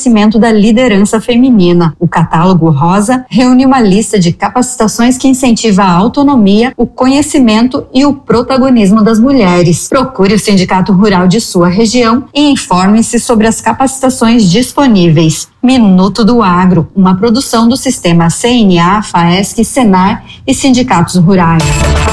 fortalecimento da liderança feminina. O catálogo rosa reúne uma lista de capacitações que incentiva a autonomia, o conhecimento e o protagonismo das mulheres. Procure o Sindicato Rural de sua região e informe-se sobre as capacitações disponíveis. Minuto do Agro, uma produção do Sistema CNA, FAESC, Senar e sindicatos rurais.